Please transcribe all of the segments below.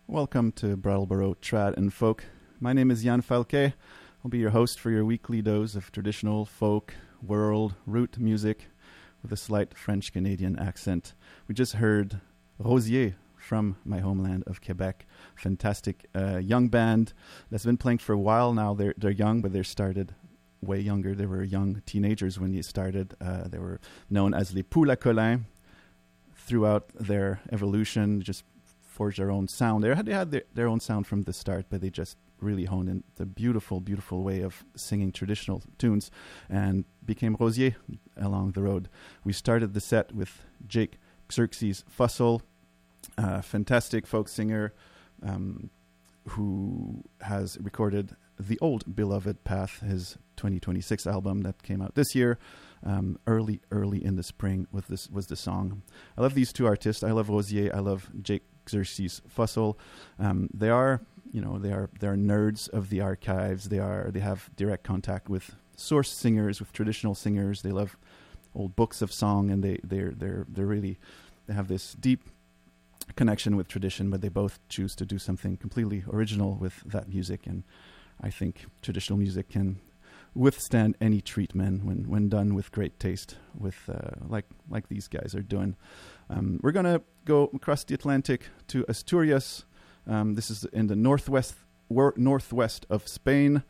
Welcome to Brattleboro Trad and Folk. My name is Jan Falquet. I'll be your host for your weekly dose of traditional folk, world, root music with a slight French-Canadian accent. We just heard Rosier from my homeland of Quebec. Fantastic young band that's been playing for a while now. They're young, but they started way younger. They were young teenagers when they started. They were known as Les Poules à Colin. Throughout their evolution, just forged their own sound. They had their own sound from the start, but they just really honed in the beautiful, beautiful way of singing traditional tunes and became Rosier along the road. We started the set with Jake Xerxes Fussell, a fantastic folk singer who has recorded The Old Beloved Path, his 2026 album that came out this year. Early in the spring was the song. I love these two artists. I love Rosier. I love Jake Xerxes Fussell. They're nerds of the archives. They have direct contact with source singers, with traditional singers. They love old books of song, and they have this deep connection with tradition. But they both choose to do something completely original with that music, and I think traditional music can withstand any treatment when done with great taste, with like these guys are doing. We're gonna go across the Atlantic to Asturias. This is in the northwest of Spain.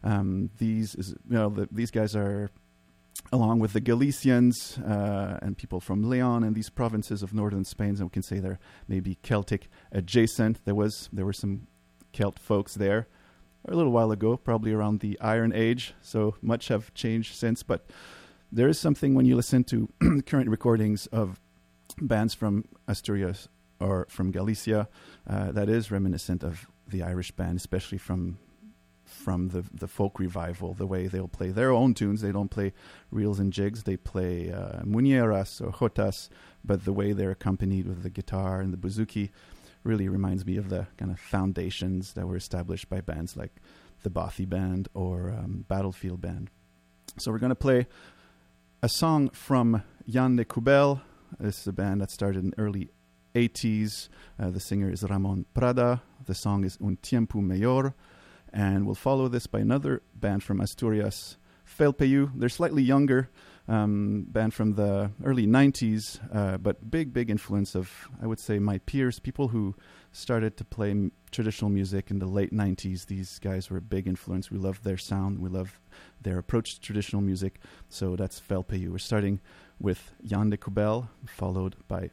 These guys are, along with the Galicians and people from Leon and these provinces of northern Spain, and we can say they're maybe Celtic adjacent. There were some Celt folks there a little while ago, probably around the Iron Age, so much have changed since, but there is something when you listen to current recordings of bands from Asturias or from Galicia that is reminiscent of the Irish band, especially from the folk revival, the way they'll play their own tunes. They don't play reels and jigs, they play muñeiras or jotas, but the way they're accompanied with the guitar and the bouzouki really reminds me of the kind of foundations that were established by bands like the Bothy Band or Battlefield Band. So we're going to play a song from Jan de Cubel. This is a band that started in the early 80s. The singer is Ramon Prada. The song is Un Tiempo Mayor. And we'll follow this by another band from Asturias, Felpeyu. They're slightly younger, band from the early 90s, but big influence of, I would say, my peers, people who started to play traditional music in the late 90s. These guys were a big influence. We love their sound. We love their approach to traditional music. So that's Felpeyu. We're starting with Jan de Cubel, followed by